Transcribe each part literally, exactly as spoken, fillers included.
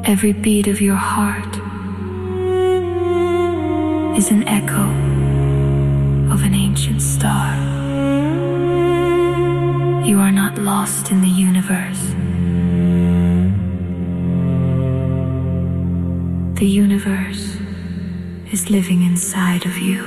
Every beat of your heart is an echo of an ancient star. You are not lost in the universe. The universe is living inside of you.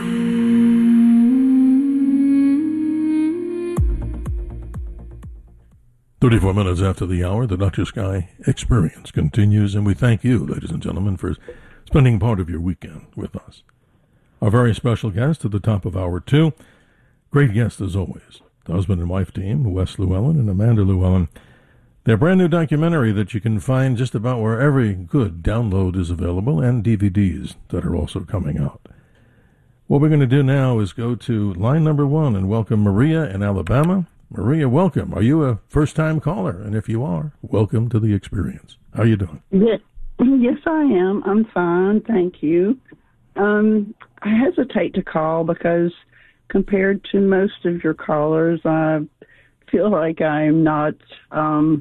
thirty-four minutes after the hour, the Doctor Sky Experience continues, and we thank you, ladies and gentlemen, for spending part of your weekend with us. Our very special guest at the top of hour two, great guest as always, the husband and wife team, Wes Llewellyn and Amanda Llewellyn. Their brand new documentary that you can find just about where every good download is available, and D V Ds that are also coming out. What we're going to do now is go to line number one and welcome Maria in Alabama. Maria, welcome. Are you a first-time caller? And if you are, welcome to the experience. How are you doing? Yes, yes, I am. I'm fine, thank you. Um, I hesitate to call because compared to most of your callers, I feel like I'm not um,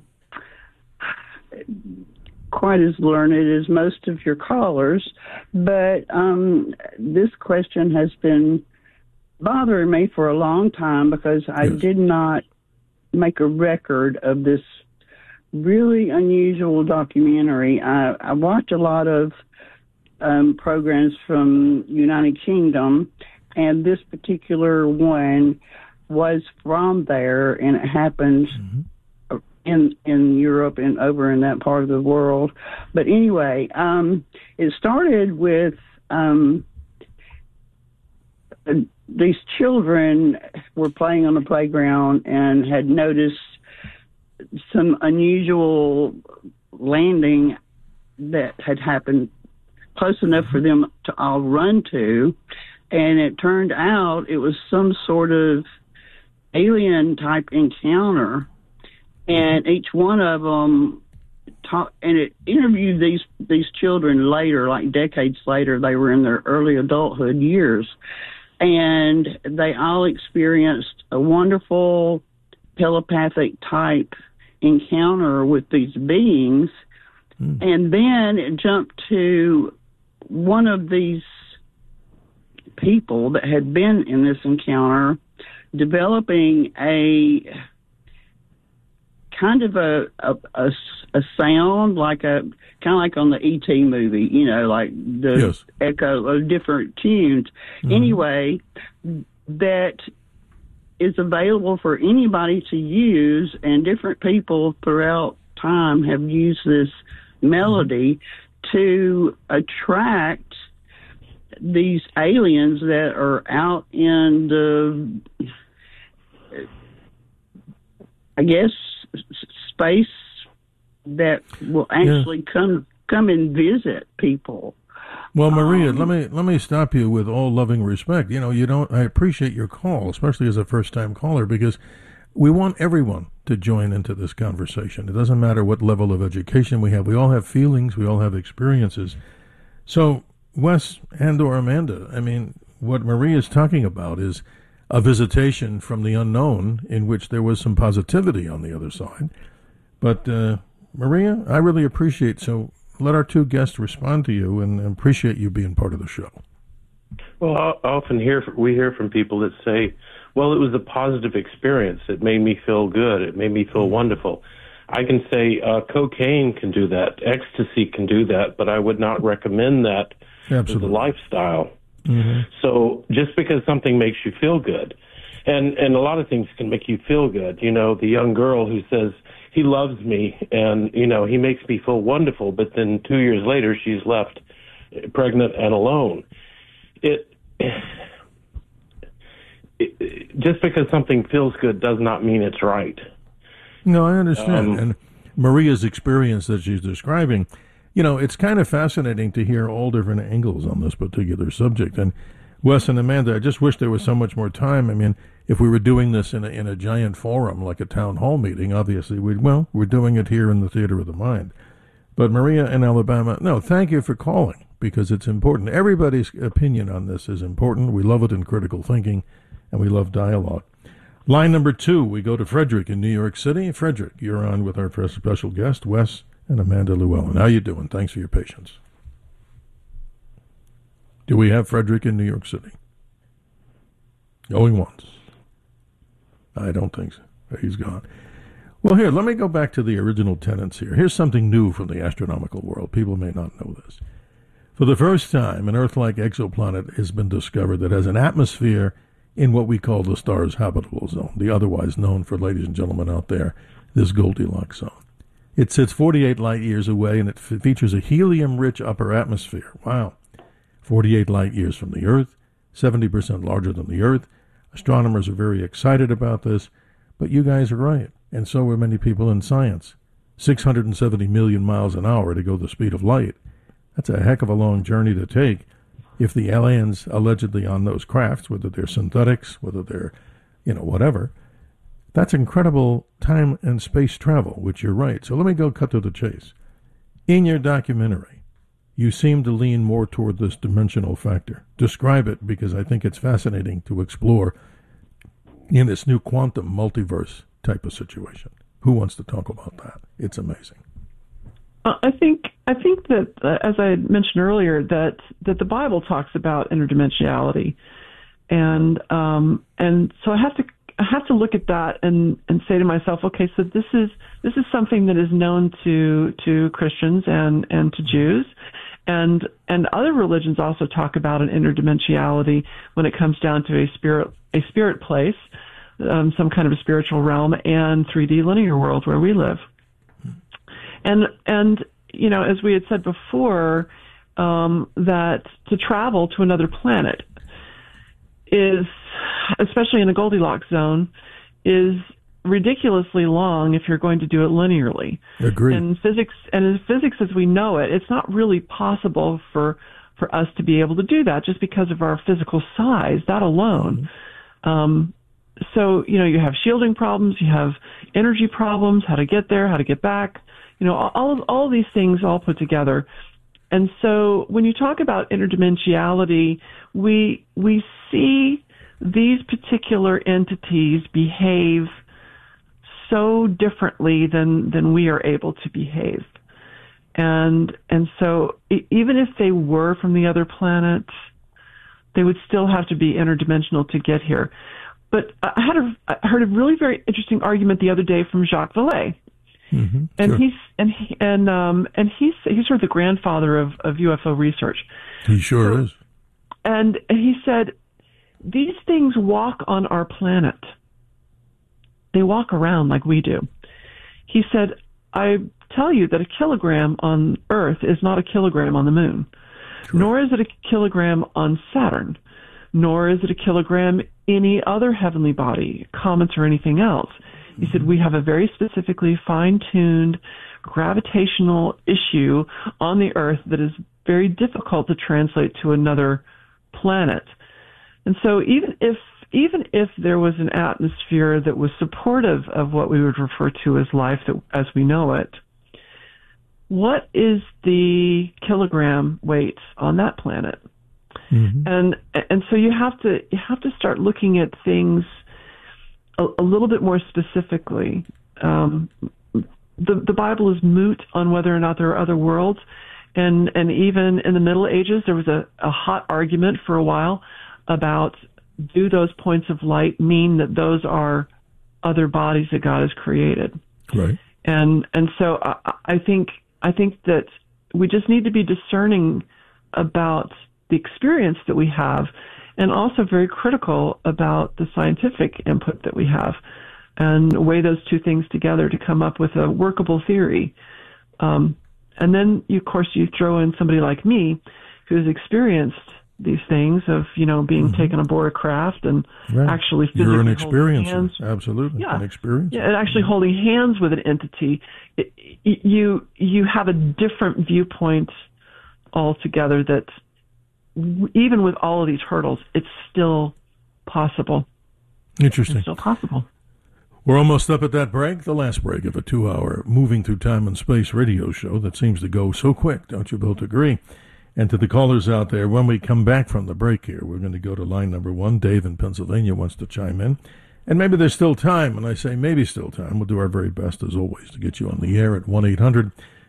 quite as learned as most of your callers. But um, this question has been bothering me for a long time because I yes. did not make a record of this really unusual documentary. I, I watch a lot of um, programs from United Kingdom, and this particular one was from there, and it happened mm-hmm. in in Europe and over in that part of the world. But anyway, um, it started with um, these children were playing on the playground and had noticed some unusual landing that had happened close enough for them to all run to. And it turned out it was some sort of alien type encounter. And each one of them talked, and it interviewed these, these children later, like decades later. They were in their early adulthood years. And they all experienced a wonderful telepathic type encounter with these beings. Mm. And then it jumped to one of these people that had been in this encounter developing a kind of a, a, a, a sound like a kind of like on the E T movie, you know, like the yes. echo of different tunes. Mm-hmm. Anyway, that is available for anybody to use, and different people throughout time have used this melody mm-hmm. to attract these aliens that are out in the, I guess, space that will actually yeah. come come and visit people. Well, Maria, um, let me let me stop you with all loving respect. You know, you don't. I appreciate your call, especially as a first-time caller, because we want everyone to join into this conversation. It doesn't matter what level of education we have. We all have feelings. We all have experiences. So, Wes and or Amanda, I mean, what Maria is talking about is a visitation from the unknown in which there was some positivity on the other side. But, uh, Maria, I really appreciate, so let our two guests respond to you and appreciate you being part of the show. Well, I often hear, we hear from people that say, well, it was a positive experience. It made me feel good. It made me feel wonderful. I can say uh, cocaine can do that. Ecstasy can do that, but I would not recommend that Absolutely. as a lifestyle. Mm-hmm. So just because something makes you feel good, and, and a lot of things can make you feel good. You know, the young girl who says, he loves me, and, you know, he makes me feel wonderful, but then two years later she's left pregnant and alone. It, it just because something feels good does not mean it's right. No, I understand. Um, and Maria's experience that she's describing, you know, it's kind of fascinating to hear all different angles on this particular subject. And Wes and Amanda, I just wish there was so much more time. I mean, if we were doing this in a, in a giant forum like a town hall meeting, obviously we'd, well, we're doing it here in the Theater of the Mind. But Maria in Alabama, no, thank you for calling, because it's important. Everybody's opinion on this is important. We love it in critical thinking, and we love dialogue. Line number two, we go to Frederick in New York City. Frederick, you're on with our special guest, Wes and Amanda Llewellyn. How you doing? Thanks for your patience. Do we have Frederick in New York City? Going once. I don't think so. He's gone. Well, here, let me go back to the original tenets here. Here's something new from the astronomical world. People may not know this. For the first time, an Earth-like exoplanet has been discovered that has an atmosphere in what we call the star's habitable zone, the otherwise known for, ladies and gentlemen out there, this Goldilocks zone. It sits forty-eight light years away, and it f- features a helium-rich upper atmosphere. Wow. forty-eight light years from the Earth, seventy percent larger than the Earth. Astronomers are very excited about this, but you guys are right, and so are many people in science. six hundred seventy million miles an hour to go the speed of light. That's a heck of a long journey to take if the aliens allegedly on those crafts, whether they're synthetics, whether they're, you know, whatever. That's incredible time and space travel, which you're right. So let me go cut to the chase. In your documentary, you seem to lean more toward this dimensional factor. Describe it, because I think it's fascinating to explore in this new quantum multiverse type of situation. Who wants to talk about that? It's amazing. Uh, I think I think that, uh, as I mentioned earlier, that, that the Bible talks about interdimensionality, and um, and so I have to I have to look at that and, and say to myself, okay, so this is this is something that is known to to Christians and, and to Jews, and and other religions also talk about an interdimensionality when it comes down to a spirit a spirit place, um, some kind of a spiritual realm, and three D linear world where we live. And, and you know, as we had said before, um, that to travel to another planet is, especially in a Goldilocks zone, is ridiculously long if you're going to do it linearly. Agreed. And physics, and in physics as we know it, it's not really possible for, for us to be able to do that just because of our physical size, that alone. Mm-hmm. Um, so, you know, you have shielding problems, you have energy problems, how to get there, how to get back. You know, all of all of these things all put together. And so when you talk about interdimensionality, we we see these particular entities behave so differently than, than we are able to behave. And and so even if they were from the other planet, they would still have to be interdimensional to get here. But I had a, I heard a really very interesting argument the other day from Jacques Vallée. Mm-hmm, and sure. he's and he, and um and he's he's sort of the grandfather of, of U F O research. He sure so, is. And he said, these things walk on our planet. They walk around like we do. He said, I tell you that a kilogram on Earth is not a kilogram on the moon, sure. nor is it a kilogram on Saturn, nor is it a kilogram any other heavenly body, comets or anything else. He said, we have a very specifically fine-tuned gravitational issue on the Earth that is very difficult to translate to another planet. And so even if even if there was an atmosphere that was supportive of what we would refer to as life that, as we know it, what is the kilogram weight on that planet? Mm-hmm. And and so you have to you have to start looking at things A, a little bit more specifically. Um, the the Bible is moot on whether or not there are other worlds, and and even in the Middle Ages there was a, a hot argument for a while about, do those points of light mean that those are other bodies that God has created? Right. And and so I, I think I think that we just need to be discerning about the experience that we have, and also very critical about the scientific input that we have, and weigh those two things together to come up with a workable theory. Um, and then, you, of course, you throw in somebody like me who's experienced these things of, you know, being mm-hmm. taken aboard a craft and right. actually physically You're an holding experiencer. hands. Absolutely. Yeah. An experience. Yeah, and actually holding hands with an entity. It, you, you have a different viewpoint altogether that, even with all of these hurdles, it's still possible. Interesting. It's still possible. We're almost up at that break, the last break of a two-hour moving through time and space radio show that seems to go so quick. Don't you both agree? And to the callers out there, when we come back from the break here, we're going to go to line number one. Dave in Pennsylvania wants to chime in. And maybe there's still time. And I say maybe still time. We'll do our very best, as always, to get you on the air at one eight hundred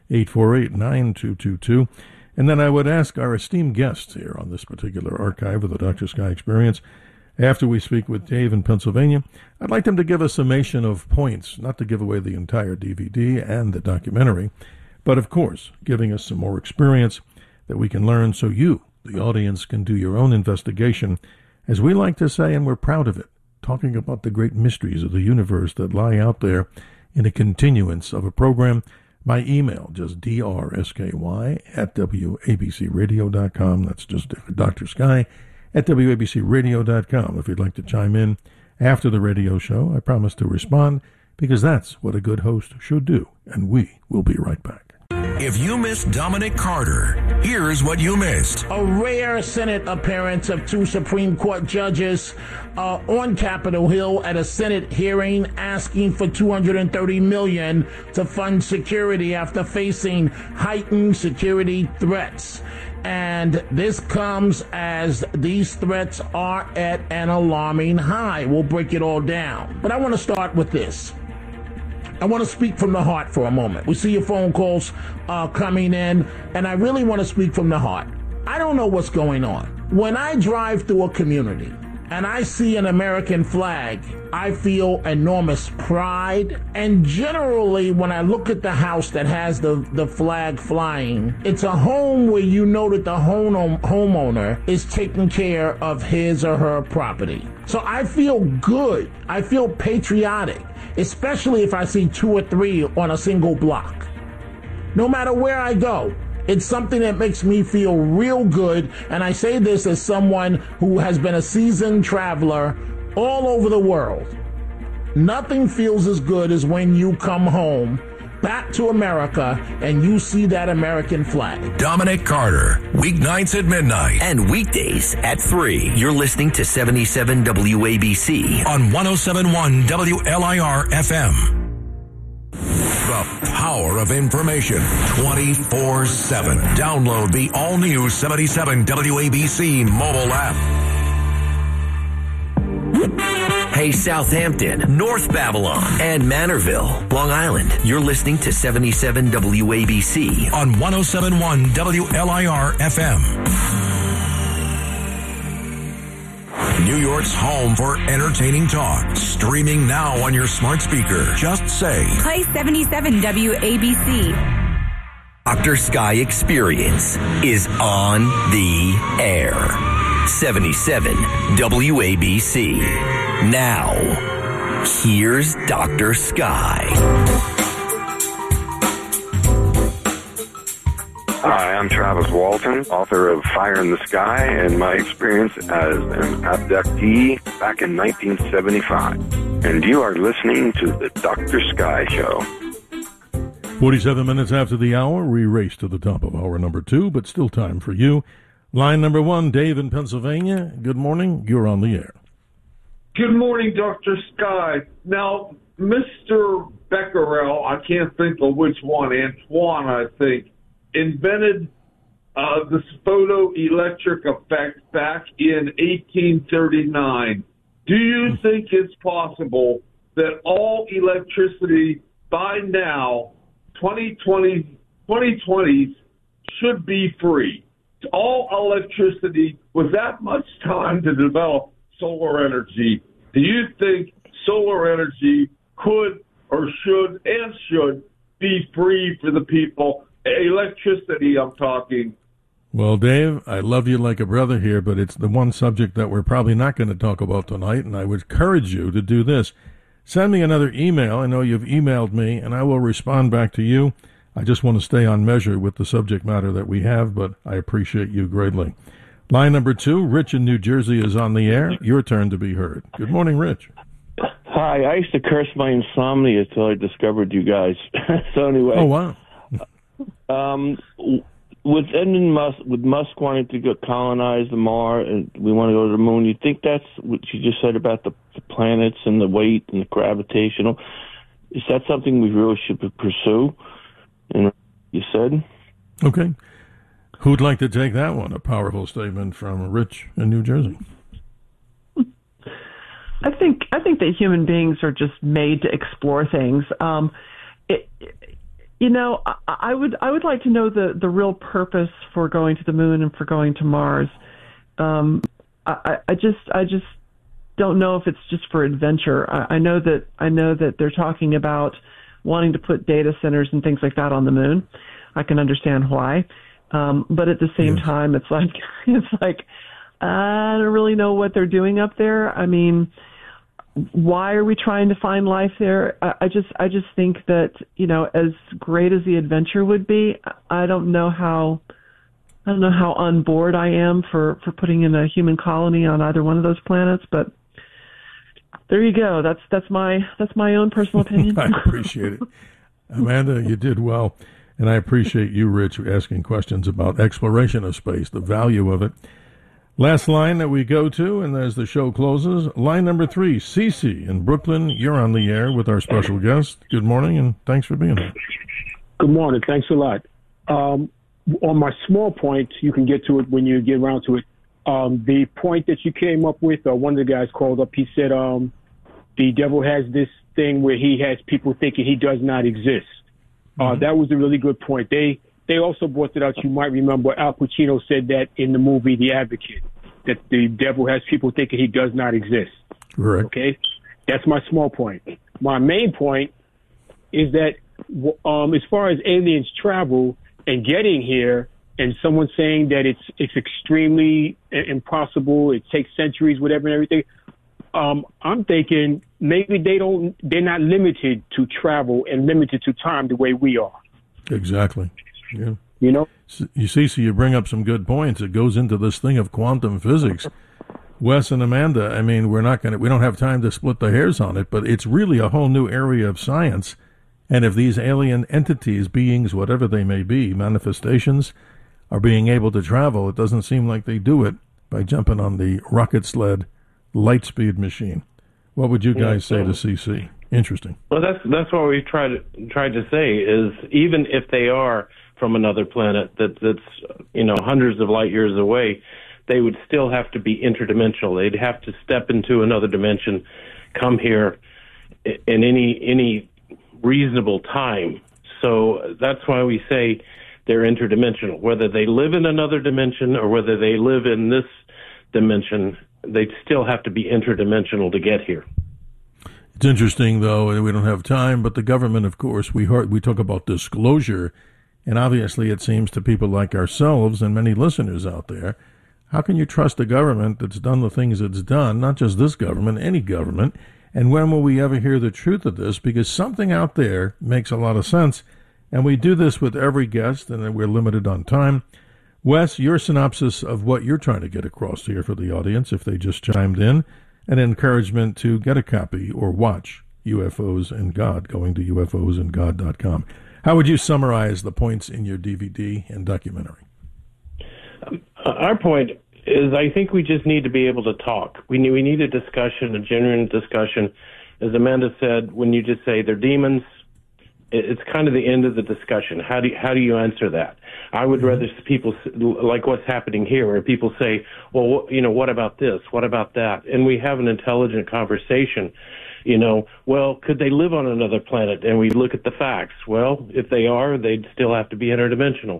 eight four eight, nine two two two. And then I would ask our esteemed guests here on this particular archive of the Doctor Sky Experience, after we speak with Dave in Pennsylvania, I'd like them to give a summation of points, not to give away the entire D V D and the documentary, but of course, giving us some more experience that we can learn so you, the audience, can do your own investigation, as we like to say, and we're proud of it, talking about the great mysteries of the universe that lie out there in a continuance of a program. My email, just D R S K Y at W A B C radio dot com. That's just Doctor Sky at W A B C radio dot com. If you'd like to chime in after the radio show, I promise to respond, because that's what a good host should do, and we will be right back. If you missed Dominic Carter, here's what you missed. A rare Senate appearance of two Supreme Court judges uh, on Capitol Hill at a Senate hearing asking for two hundred thirty million dollars to fund security after facing heightened security threats. And this comes as these threats are at an alarming high. We'll break it all down. But I want to start with this. I want to speak from the heart for a moment. We see your phone calls uh, coming in, and I really want to speak from the heart. I don't know what's going on. When I drive through a community and I see an American flag, I feel enormous pride. And generally, when I look at the house that has the, the flag flying, it's a home where you know that the home, homeowner is taking care of his or her property. So I feel good. I feel patriotic, especially if I see two or three on a single block. No matter where I go, it's something that makes me feel real good, and I say this as someone who has been a seasoned traveler all over the world. Nothing feels as good as when you come home, back to America, and you see that American flag. Dominic Carter, weeknights at midnight and weekdays at three. You're listening to seventy-seven W A B C on one oh seven point one W L I R F M. The power of information twenty-four seven. Download the all-new seventy-seven W A B C mobile app. Hey, Southampton, North Babylon, and Manorville, Long Island. You're listening to seventy-seven W A B C on one oh seven point one W L I R F M. New York's home for entertaining talk. Streaming now on your smart speaker. Just say, play seventy-seven W A B C. Doctor Sky Experience is on the air. seventy-seven W A B C. Now, here's Doctor Sky. Hi, I'm Travis Walton, author of Fire in the Sky, and my experience as an abductee back in nineteen seventy-five. And you are listening to the Doctor Sky Show. forty-seven minutes after the hour, we race to the top of hour number two, but still time for you. Line number one, Dave in Pennsylvania. Good morning. You're on the air. Good morning, Doctor Sky. Now, Mister Becquerel, I can't think of which one, Antoine, I think, invented uh, this photoelectric effect back in eighteen thirty-nine. Do you think it's possible that all electricity by now, twenty twenty, twenty twenties, should be free? All electricity, with that much time to develop solar energy, do you think solar energy could or should and should be free for the people? Electricity, I'm talking. Well, Dave, I love you like a brother here, but it's the one subject that we're probably not going to talk about tonight, and I would encourage you to do this. Send me another email. I know you've emailed me, and I will respond back to you. I just want to stay on measure with the subject matter that we have, but I appreciate you greatly. Line number two, Rich in New Jersey is on the air. Your turn to be heard. Good morning, Rich. Hi, I used to curse my insomnia until I discovered you guys. So anyway. Oh, wow. um, with Elon Musk, with Musk wanting to go colonize the Mars and we want to go to the moon, you think that's what you just said about the, the planets and the weight and the gravitational? Is that something we really should pursue? And you said? Okay. Who'd like to take that one? A powerful statement from Rich in New Jersey. I think I think that human beings are just made to explore things. Um, it, You know, I, I would I would like to know the, the real purpose for going to the moon and for going to Mars. Um, I, I just I just don't know if it's just for adventure. I, I know that I know that they're talking about wanting to put data centers and things like that on the moon. I can understand why, um, but at the same yes. time, it's like it's like I don't really know what they're doing up there. I mean, why are we trying to find life there? I, I just I just think that, you know, as great as the adventure would be, I don't know how I don't know how on board I am for, for putting in a human colony on either one of those planets, but there you go. That's that's my that's my own personal opinion. I appreciate it. Amanda, you did well. And I appreciate you, Rich, asking questions about exploration of space, the value of it. Last line that we go to, and as the show closes, line number three, Cece in Brooklyn. You're on the air with our special guest. Good morning, and thanks for being here. Good morning. Thanks a lot. Um, on my small point, you can get to it when you get around to it. Um, the point that you came up with, uh, one of the guys called up, he said um, the devil has this thing where he has people thinking he does not exist. Uh, mm-hmm. That was a really good point. They they also brought it out. You might remember Al Pacino said that in the movie The Advocate, that the devil has people thinking he does not exist. Correct. Okay? That's my small point. My main point is that um, as far as aliens travel and getting here, and someone saying that it's it's extremely impossible, it takes centuries, whatever, and everything, um, I'm thinking maybe they don't, they're not limited to travel and limited to time the way we are. Exactly. Yeah. You know? You see, so you bring up some good points. It goes into this thing of quantum physics. Wes and Amanda, I mean, we're not going to, we don't have time to split the hairs on it, but it's really a whole new area of science. And if these alien entities, beings, whatever they may be, manifestations, are being able to travel, it doesn't seem like they do it by jumping on the rocket sled light speed machine. What would you guys yeah, say to C C? Interesting. Well, that's that's what we tried to tried to say is even if they are from another planet that that's you know hundreds of light years away, they would still have to be interdimensional. They'd have to step into another dimension, come here in any any reasonable time. So that's why we say they're interdimensional. Whether they live in another dimension or whether they live in this dimension, they'd still have to be interdimensional to get here. It's interesting, though, and we don't have time, but the government, of course, we heard, we talk about disclosure, and obviously it seems to people like ourselves and many listeners out there, how can you trust a government that's done the things it's done, not just this government, any government, and when will we ever hear the truth of this? Because something out there makes a lot of sense, and we do this with every guest, and we're limited on time. Wes, your synopsis of what you're trying to get across here for the audience, if they just chimed in, an encouragement to get a copy or watch U F Os and God, going to U F Os and God dot com. How would you summarize the points in your D V D and documentary? Um, our point is I think we just need to be able to talk. We need, we need a discussion, a genuine discussion. As Amanda said, when you just say they're demons, it's kind of the end of the discussion. How do you, how do you answer that? I would rather people, like what's happening here, where people say, well, you know, what about this? What about that? And we have an intelligent conversation. You know, well, could they live on another planet? And we look at the facts. Well, if they are, they'd still have to be interdimensional.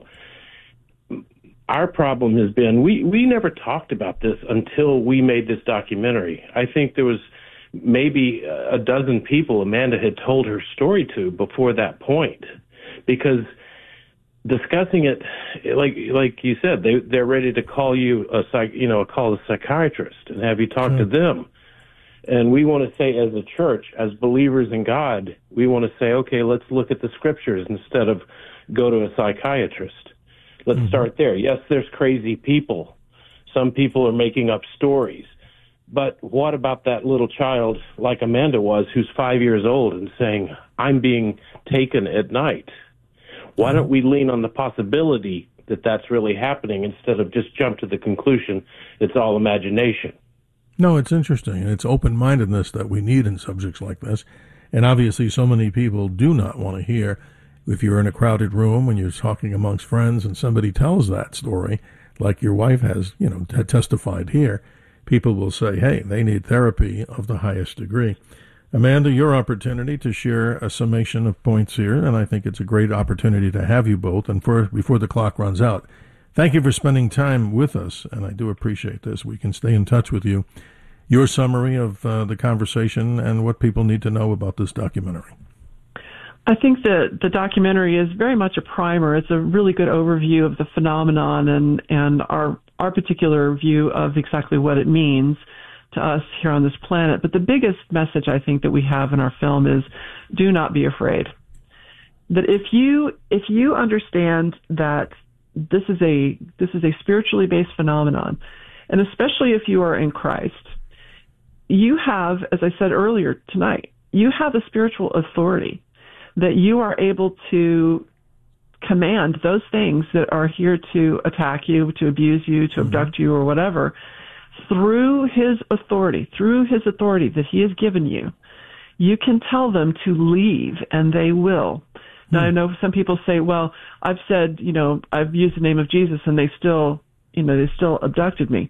Our problem has been we, we never talked about this until we made this documentary. I think there was maybe a dozen people Amanda had told her story to before that point, because discussing it, like like you said, they they're ready to call you a psych, you know, call a psychiatrist and have you talk to them. And we want to say, as a church, as believers in God, we want to say, okay, let's look at the scriptures instead of go to a psychiatrist. Let's mm-hmm. start there. Yes, there's crazy people. Some people are making up stories. But what about that little child, like Amanda was, who's five years old and saying, I'm being taken at night? Why don't we lean on the possibility that that's really happening instead of just jump to the conclusion it's all imagination? No, it's interesting. And it's open-mindedness that we need in subjects like this. And obviously so many people do not want to hear, if you're in a crowded room when you're talking amongst friends and somebody tells that story, like your wife has, you know, t- testified here, people will say, hey, they need therapy of the highest degree. Amanda, your opportunity to share a summation of points here, and I think it's a great opportunity to have you both. And for before the clock runs out, thank you for spending time with us, and I do appreciate this. We can stay in touch with you. Your summary of uh, the conversation and what people need to know about this documentary. I think that the documentary is very much a primer. It's a really good overview of the phenomenon and, and our our particular view of exactly what it means to us here on this planet. But the biggest message I think that we have in our film is do not be afraid. That if you if you understand that this is a this is a spiritually based phenomenon, and especially if you are in Christ, you have, as I said earlier tonight, you have a spiritual authority that you are able to command those things that are here to attack you, to abuse you, to mm-hmm. abduct you, or whatever, through his authority, through his authority that he has given you. You can tell them to leave, and they will. Now, I know some people say, well, I've said, you know, I've used the name of Jesus, and they still, you know, they still abducted me.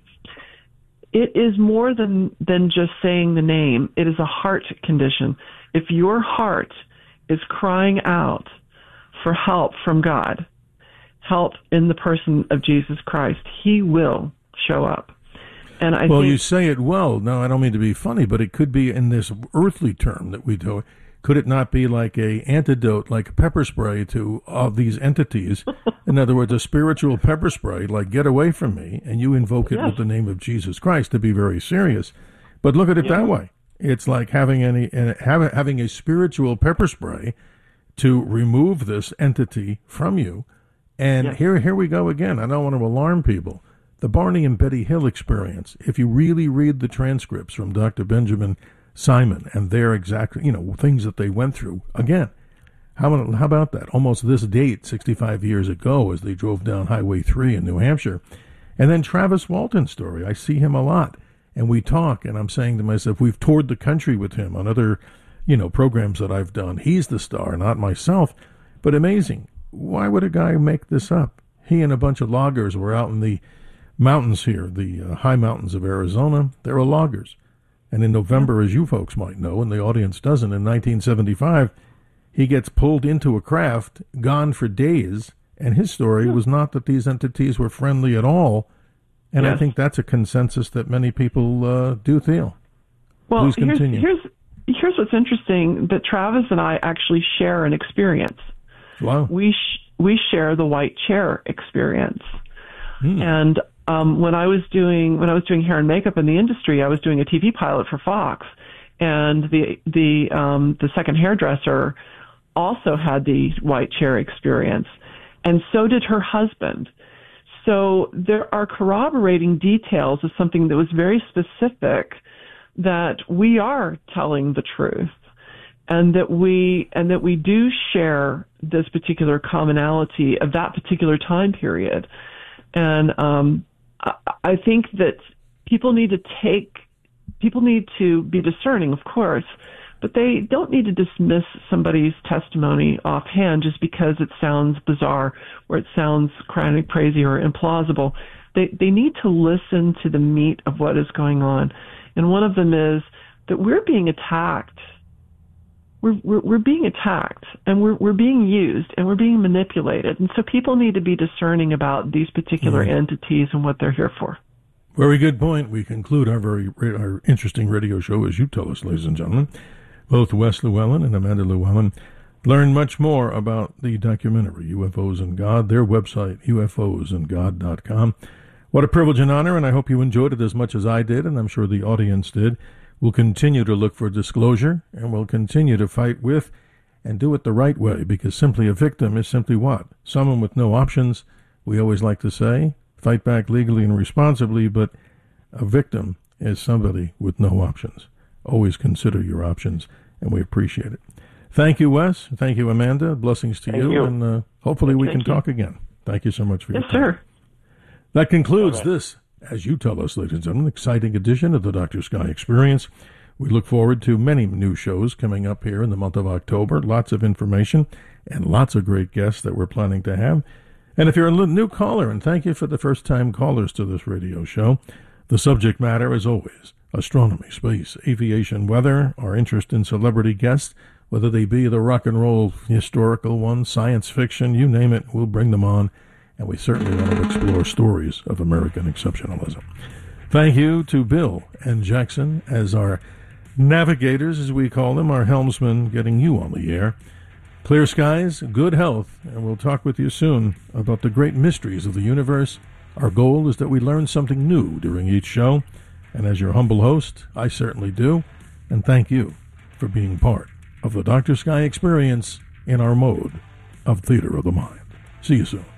It is more than, than just saying the name. It is a heart condition. If your heart is crying out for help from God, help in the person of Jesus Christ, he will show up. And I well, think, you say it well. No, I don't mean to be funny, but it could be in this earthly term that we do. Could it not be like a antidote, like a pepper spray to all these entities? In other words, a spiritual pepper spray, like get away from me, and you invoke it yes. with the name of Jesus Christ, to be very serious. But look at it yeah. that way. It's like having any having a spiritual pepper spray to remove this entity from you. And yes. here here we go again. I don't want to alarm people. The Barney and Betty Hill experience, if you really read the transcripts from Doctor Benjamin Simon and their exact, you know, things that they went through, again, how about, how about that? Almost this date, sixty-five years ago, as they drove down Highway three in New Hampshire. And then Travis Walton's story. I see him a lot. And we talk, and I'm saying to myself, we've toured the country with him on other, you know, programs that I've done. He's the star, not myself. But amazing. Why would a guy make this up? He and a bunch of loggers were out in the mountains here, the uh, high mountains of Arizona. They were loggers. And in November, as you folks might know, and the audience doesn't, in nineteen seventy-five, he gets pulled into a craft, gone for days, and his story was not that these entities were friendly at all. And yes. I think that's a consensus that many people uh, do feel. Well, Please continue. Here's, here's, here's what's interesting, that Travis and I actually share an experience. Wow. We, sh- we share the white chair experience. Hmm. And um, when I was doing when I was doing hair and makeup in the industry, I was doing a T V pilot for Fox, and the the um, the second hairdresser also had the white chair experience, and so did her husband. So there are corroborating details of something that was very specific, that we are telling the truth, and that we and that we do share this particular commonality of that particular time period. And um, I, I think that people need to take people need to be discerning, of course, but they don't need to dismiss somebody's testimony offhand just because it sounds bizarre or it sounds crazy or implausible. They they need to listen to the meat of what is going on. And one of them is that we're being attacked. We're, we're, we're being attacked, and we're, we're being used, and we're being manipulated. And so people need to be discerning about these particular mm-hmm. entities and what they're here for. Very good point. We conclude our very our interesting radio show, as you tell us, ladies and gentlemen. Both Wes Llewellyn and Amanda Llewellyn learn much more about the documentary, U F Os and God, their website, U F Os and God dot com. What a privilege and honor, and I hope you enjoyed it as much as I did, and I'm sure the audience did. We'll continue to look for disclosure, and we'll continue to fight with and do it the right way, because simply a victim is simply what? Someone with no options. We always like to say, fight back legally and responsibly, but a victim is somebody with no options. Always consider your options, and we appreciate it. Thank you, Wes. Thank you, Amanda. Blessings to you, you, and uh, hopefully we Thank can you. talk again. Thank you so much for your yes, time. Yes, sir. That concludes right. this, as you tell us, ladies and gentlemen, exciting edition of the Doctor Sky Experience. We look forward to many new shows coming up here in the month of October. Lots of information and lots of great guests that we're planning to have. And if you're a new caller, and thank you for the first-time callers to this radio show, the subject matter, as always, astronomy, space, aviation, weather, our interest in celebrity guests, whether they be the rock and roll historical ones, science fiction, you name it, we'll bring them on, and we certainly want to explore stories of American exceptionalism. Thank you to Bill and Jackson as our navigators, as we call them, our helmsmen, getting you on the air. Clear skies, good health, and we'll talk with you soon about the great mysteries of the universe. Our goal is that we learn something new during each show, and as your humble host, I certainly do, and thank you for being part of the Doctor Sky experience in our mode of Theater of the Mind. See you soon.